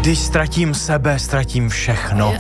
Když ztratím sebe, ztratím všechno.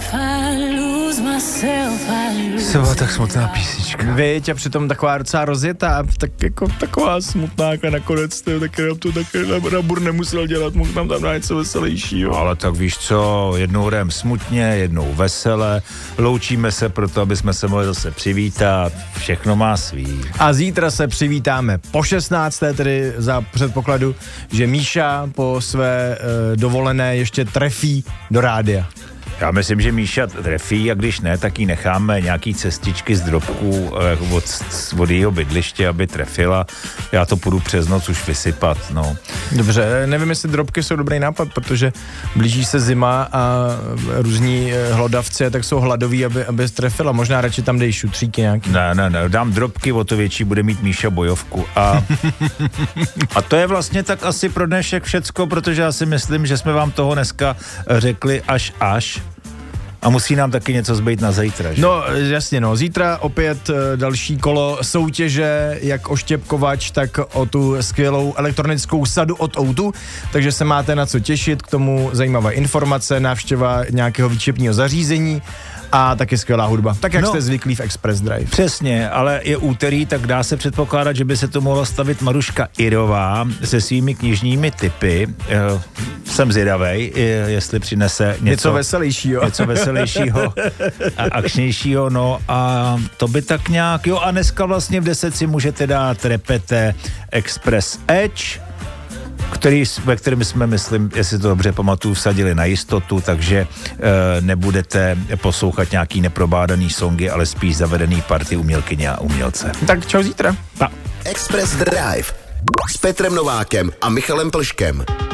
Tak smutná písnička. Víď, a přitom taková docela rozjetá, tak jako taková smutná, a nakonec taky Rabur nemusel dělat, mohl tam dát něco veselějšího. Ale tak víš co, jednou jdem smutně, jednou vesele, loučíme se proto, aby jsme se mohli zase přivítat, všechno má svý. A zítra se přivítáme po 16. tedy za předpokladu, že Míša po své dovolené ještě trefí do rádia. Já myslím, že Míša trefí a když ne, tak jí necháme nějaký cestičky z drobků od jejího bydliště, aby trefila. Já to půjdu přes noc už vysypat, no. Dobře, nevím, jestli drobky jsou dobrý nápad, protože blíží se zima a různí hlodavci tak jsou hladoví, aby trefila. Možná radši tam dej šutříky nějaký. Ne, dám drobky, o to větší bude mít Míša bojovku. A to je vlastně tak asi pro dnešek všecko, protože já si myslím, že jsme vám toho dneska řekli až. A musí nám taky něco zbejt na zítra, že? No, jasně, no. Zítra opět další kolo soutěže, jak o štěpkovač, tak o tu skvělou elektronickou sadu od O2, takže se máte na co těšit, k tomu zajímavé informace, návštěva nějakého výčepního zařízení a taky skvělá hudba. Tak, jak jste zvyklí v Express Drive. Přesně, ale je úterý, tak dá se předpokládat, že by se to mohla stavit Maruška Irová se svými knižními tipy. Jsem zvědavej, jestli přinese něco veselějšího. Něco veselějšího a akčnějšího, no a to by tak nějak, jo, a dneska vlastně v 10 si můžete dát repete Express Edge, ve kterém jsme, myslím, jestli to dobře pamatuju, vsadili na jistotu, takže nebudete poslouchat nějaký neprobádaný songy, ale spíš zavedený party umělkyně a umělce. Tak čau zítra. Express Drive s Petrem Novákem a Michalem Plškem.